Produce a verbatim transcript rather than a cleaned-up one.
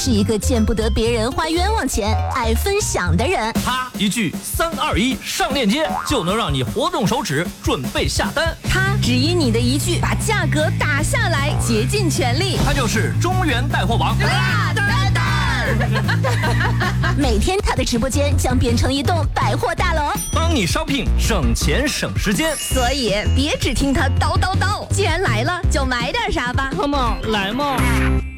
是一个见不得别人花冤枉钱、爱分享的人。 他一句三二一上链接，就能让你活动手指准备下单。 他只因你的一句把价格打下来，竭尽全力。 他就是中原带货王大丹丹。每天他的直播间将变成一栋百货大楼， 帮你 shopping 省钱省时间。 所以别只听他叨叨叨，既然来了，就买点啥吧。 Come on，来嘛！